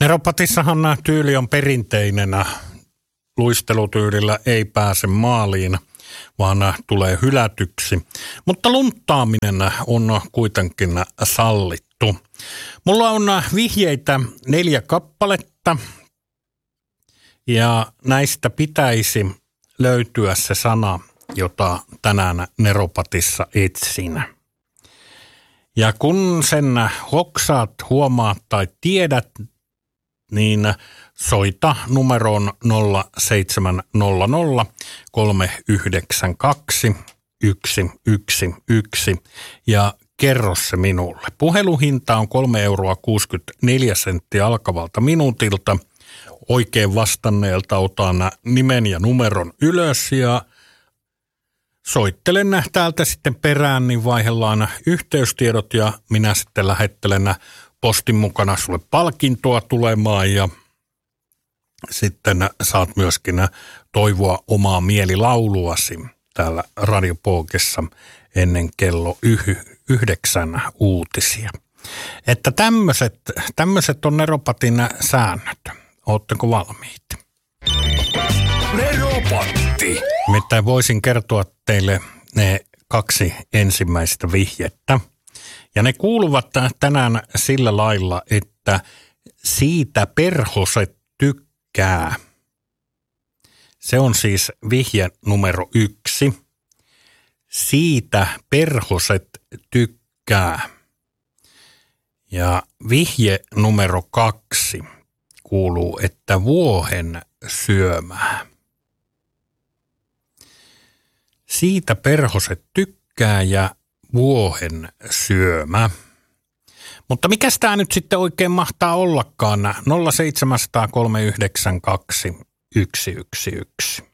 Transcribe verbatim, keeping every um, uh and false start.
Neropatissahan tyyli on perinteinen. Luistelutyylillä ei pääse maaliin, vaan tulee hylätyksi. Mutta lunttaaminen on kuitenkin sallittu. Mulla on vihjeitä neljä kappaletta ja näistä pitäisi löytyä se sana, jota tänään Neropatissa etsin. Ja kun sen hoksaat, huomaat tai tiedät, niin soita numeroon nolla seitsemän nolla nolla kolme yhdeksän kaksi yksi yksi yksi ja kerro se minulle. Puheluhinta on kolme euroa kuusikymmentäneljä senttiä alkavalta minuutilta. Oikein vastanneelta otan nimen ja numeron ylös ja soittelen täältä sitten perään, niin vaihdellaan yhteystiedot ja minä sitten lähettelen postin mukana sulle palkintoa tulemaan ja sitten saat myöskin toivoa omaa mielilauluasi täällä Radio Pookessa ennen kello yh- yhdeksän uutisia. Että tämmöiset, tämmöiset on Neropatin säännöt. Ootteko valmiit? Neropatti. Mitä voisin kertoa teille ne kaksi ensimmäistä vihjettä. Ja ne kuuluvat tänään sillä lailla, että siitä perhoset tykkää. Se on siis vihje numero yksi. Siitä perhoset tykkää. Ja vihje numero kaksi kuuluu, että vuohen syömää. Siitä perhoset tykkää ja vuohen syömä. Mutta mikäs tää nyt sitten oikein mahtaa ollakaan? nolla seitsemän nolla nolla kolme yhdeksän kaksi yksi yksi yksi.